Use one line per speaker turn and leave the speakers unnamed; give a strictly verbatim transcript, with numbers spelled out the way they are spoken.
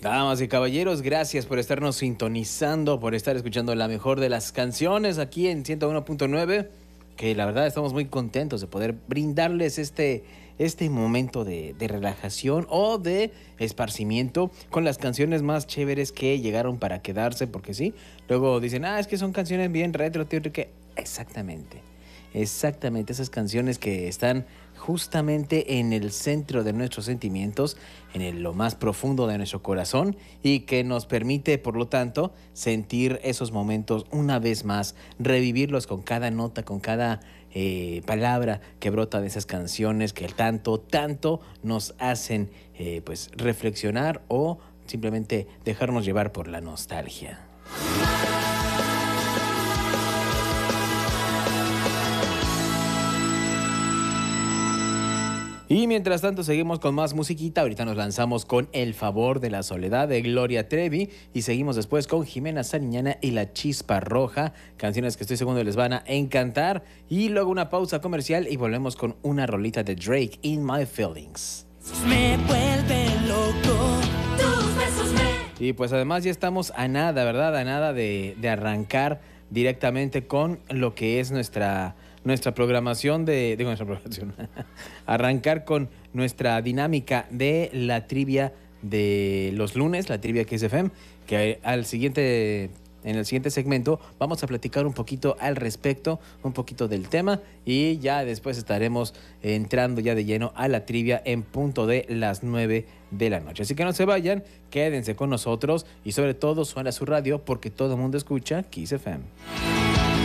Damas y caballeros, gracias por estarnos sintonizando, por estar escuchando la mejor de las canciones aquí en ciento uno punto nueve, que la verdad estamos muy contentos de poder brindarles este, este momento de, de relajación o de esparcimiento con las canciones más chéveres que llegaron para quedarse, porque sí, luego dicen, ah, es que son canciones bien retro, tío, que exactamente. Exactamente, esas canciones que están justamente en el centro de nuestros sentimientos, en el, lo más profundo de nuestro corazón y que nos permite, por lo tanto, sentir esos momentos una vez más, revivirlos con cada nota, con cada eh, palabra que brota de esas canciones que tanto, tanto nos hacen eh, pues reflexionar o simplemente dejarnos llevar por la nostalgia. Y mientras tanto seguimos con más musiquita. Ahorita nos lanzamos con El favor de la soledad de Gloria Trevi y seguimos después con Jimena Sariñana y La Chispa Roja, canciones que estoy seguro les van a encantar. Y luego una pausa comercial y volvemos con una rolita de Drake, In My Feelings.
Me vuelve loco, tus besos me...
Y pues además ya estamos a nada, ¿verdad? A nada de, de arrancar directamente con lo que es nuestra... nuestra programación de, digo nuestra programación, arrancar con nuestra dinámica de la trivia de los lunes, la trivia Kiss F M, que al siguiente, en el siguiente segmento vamos a platicar un poquito al respecto, un poquito del tema y ya después estaremos entrando ya de lleno a la trivia en punto de las nueve de la noche. Así que no se vayan, quédense con nosotros y sobre todo suena su radio porque todo el mundo escucha Kiss F M.